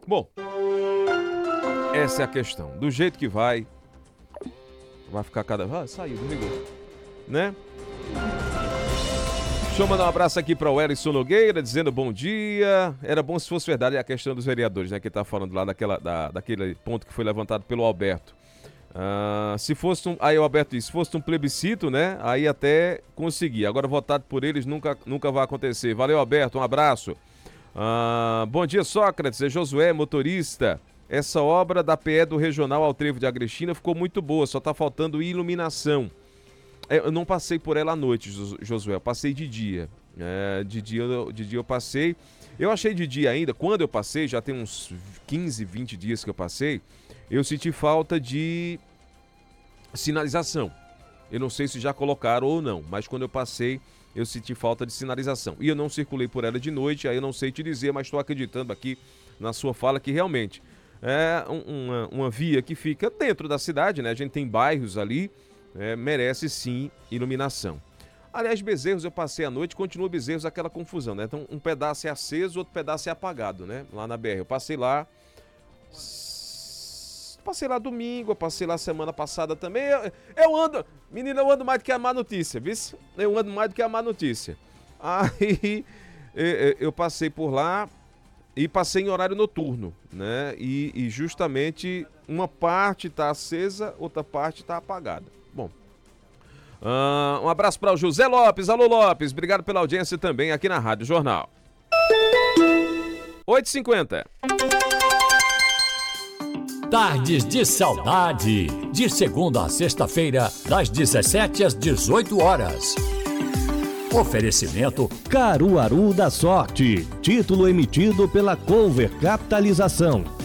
Bom, essa é a questão. Do jeito que vai ficar cada... saiu, desligou. Né? Deixa eu mandar um abraço aqui para o Erison Nogueira, dizendo bom dia. Era bom se fosse verdade a questão dos vereadores, né? Que tá falando lá daquele ponto que foi levantado pelo Alberto. Se fosse aí o Alberto disse, se fosse um plebiscito, né? Aí até consegui. Agora votado por eles nunca vai acontecer. Valeu, Alberto, um abraço. Bom dia, Sócrates, é Josué, motorista. Essa obra da PE do Regional ao Trevo de Agrestina ficou muito boa, só tá faltando iluminação. Eu não passei por ela à noite, Josué, eu passei de dia. De dia eu passei. Eu achei de dia ainda, quando eu passei, já tem uns 15, 20 dias que eu passei, eu senti falta de sinalização. Eu não sei se já colocaram ou não, mas quando eu passei, eu senti falta de sinalização. E eu não circulei por ela de noite, aí eu não sei te dizer, mas estou acreditando aqui na sua fala que realmente é uma via que fica dentro da cidade, né? A gente tem bairros ali, merece sim iluminação. Aliás, Bezerros eu passei a noite, continua Bezerros aquela confusão, né? Então um pedaço é aceso, outro pedaço é apagado, né? Lá na BR. Eu passei lá domingo, eu passei lá semana passada também. Eu ando mais do que a má notícia, viu? Eu ando mais do que a má notícia. Aí eu passei por lá e passei em horário noturno, né? E justamente uma parte está acesa, outra parte está apagada. Bom, um abraço para o José Lopes. Alô, Lopes, obrigado pela audiência também aqui na Rádio Jornal. 8h50. Tardes de Saudade, de segunda a sexta-feira, das 17 às 18 horas. Oferecimento Caruaru da Sorte, título emitido pela Cover Capitalização.